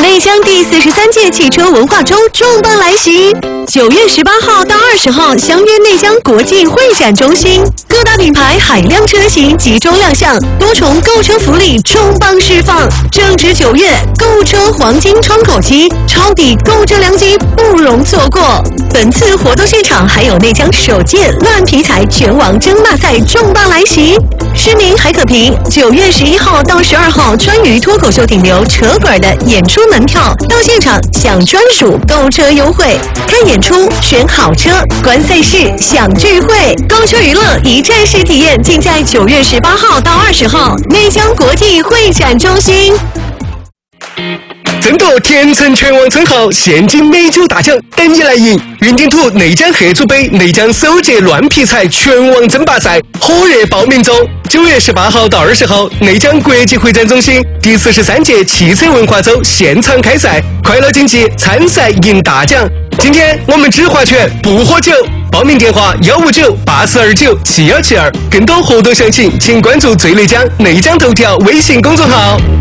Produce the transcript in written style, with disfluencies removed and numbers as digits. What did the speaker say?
内江第43届汽车文化周重磅来袭！9月18号到20号，相约内江国际会展中心，各大品牌海量车型集中亮相，多重购车福利重磅释放。正值9月，购车黄金窗口期，抄底购车良机不容错过。本次活动现场还有内江首届乱皮材拳王争霸赛重磅来袭，市民还可凭9月11号到12号川渝脱口秀顶流扯滚的演出门票，到现场享专属购车优惠，看演出选好车，观赛事享聚会，购车娱乐一站式体验，尽在9月18号到20号内江国际会展中心。 争夺甜橙拳王称号，现金美酒大奖等你来赢！云顶土内江合组杯内江首届乱皮材拳王争霸赛火热报名中，9月18号到20号，内江国际会展中心第43届汽车文化周现场开赛，快乐竞技，参赛赢大奖！今天我们只划拳不喝酒，报名电话159-8429-7172，更多活动详情请关注最内江内江头条微信公众号。